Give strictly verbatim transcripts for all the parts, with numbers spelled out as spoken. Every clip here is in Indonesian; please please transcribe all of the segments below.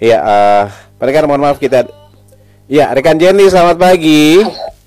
Iya, uh, rekan mohon maaf kita. Ya, rekan Jenny, selamat pagi.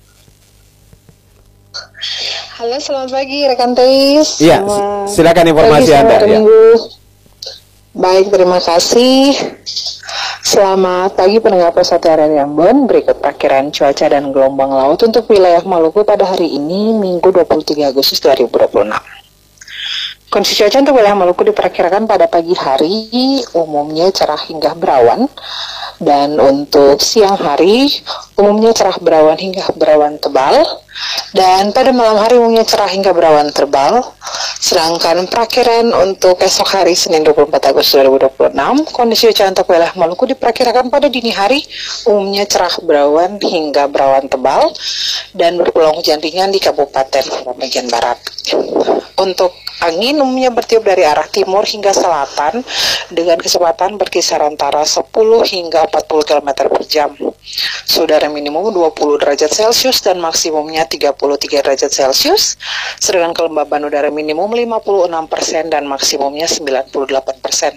Halo, selamat pagi rekan Teis. Iya, silakan informasi pagi, Anda. Ya. Baik, terima kasih. Selamat pagi pendengar Pesawat Area Ambon. Berikut perkiraan cuaca dan gelombang laut untuk wilayah Maluku pada hari ini, Minggu dua puluh tiga Agustus dua ribu dua puluh enam. Kondisi cuaca untuk wilayah Maluku diperkirakan pada pagi hari umumnya cerah hingga berawan, dan untuk siang hari umumnya cerah berawan hingga berawan tebal, dan pada malam hari umumnya cerah hingga berawan tebal. Sedangkan perakiraan untuk esok hari Senin dua puluh empat Agustus dua ribu dua puluh enam, kondisi cuaca untuk wilayah Maluku diperkirakan pada dini hari umumnya cerah berawan hingga berawan tebal dan berpeluang hujan ringan di kabupaten bagian barat. Untuk angin umumnya bertiup dari arah timur hingga selatan dengan kecepatan berkisar antara sepuluh hingga empat puluh kilometer per jam. Suhu udara minimum dua puluh derajat Celcius dan maksimumnya tiga puluh tiga derajat Celcius. Sedangkan kelembaban udara minimum lima puluh enam persen dan maksimumnya sembilan puluh delapan persen.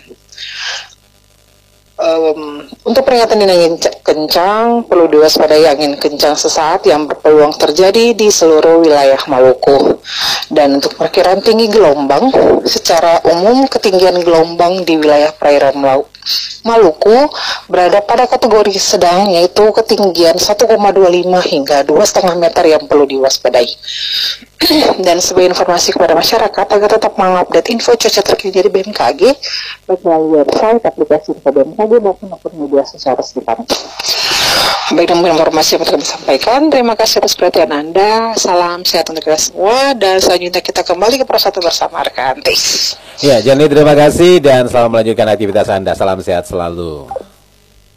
Um, untuk peringatan dini angin kencang, perlu diwaspadai angin kencang sesaat yang berpeluang terjadi di seluruh wilayah Maluku. Dan untuk perkiraan tinggi gelombang, secara umum ketinggian gelombang di wilayah perairan Maluku berada pada kategori sedang, yaitu ketinggian satu koma dua lima hingga dua koma lima meter yang perlu diwaspadai. Dan sebagai informasi kepada masyarakat agar tetap mengupdate info cuaca terkini dari B M K G, baik melalui website, aplikasi info B M K G maupun akun media sosial resmi kami. Baik, dengan informasi yang kami sampaikan, terima kasih atas perhatian Anda. Salam sehat untuk kita semua, dan selanjutnya kita kembali ke persatu bersama rekan Tis. Ya, Jenny, terima kasih dan selamat melanjutkan aktivitas Anda. Salam sehat selalu.